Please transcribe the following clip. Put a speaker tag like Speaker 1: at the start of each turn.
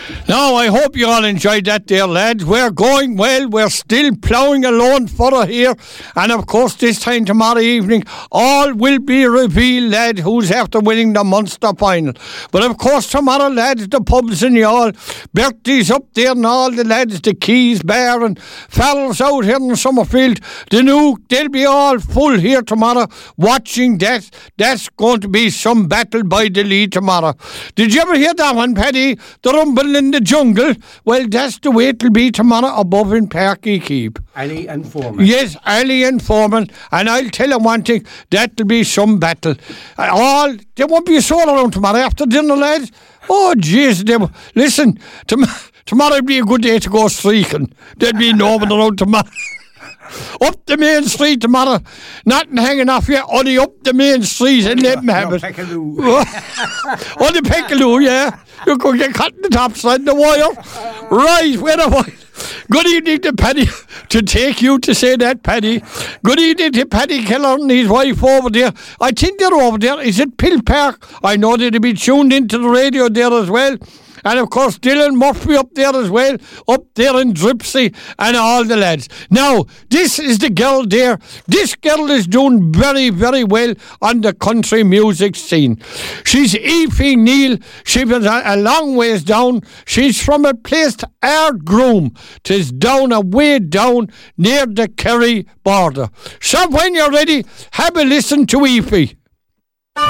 Speaker 1: Now, I hope you all enjoyed that there, lads. We're going well. We're still ploughing along further here. And, of course, this time tomorrow evening, all will be revealed, lad, who's after winning the Munster final. But, of course, tomorrow, lads, the pubs and y'all, Bertie's up there and all the lads, the Keys Bar and Farrell's out here in Summerfield, the Nuke, they'll be all full here tomorrow watching that. That's going to be some battle by the lead tomorrow. Did you ever hear that one, Paddy? The rumble in the jungle? Well, that's the way it'll be tomorrow above in Parky Keep.
Speaker 2: Ali and Foreman.
Speaker 1: Yes, Ali and Foreman. And I'll tell you one thing, that'll be some battle. There won't be a soul around tomorrow after dinner, lads. Oh, jeez. Listen, tomorrow will be a good day to go streaking. There'll be no one around tomorrow. Up the main street tomorrow. Nothing hanging off you. Only up the main street and let them have it.
Speaker 2: Peckaloo.
Speaker 1: On the Peckaloo, yeah. You could get cut in the top side of the wire. Right, where am I? Good evening to Paddy. To take you to say that, Paddy. Good evening to Paddy Keller and his wife over there. I think they're over there. Is it Pill Park? I know they'll be tuned into the radio there as well. And, of course, Dylan Murphy up there as well, up there in Dripsy and all the lads. Now, this is the girl there. This girl is doing very, very well on the country music scene. She's Aoife Neal. She was a long ways down. She's from a place, Ardgroom. 'Tis down, away down, near the Kerry border. So when you're ready, have a listen to Aoife.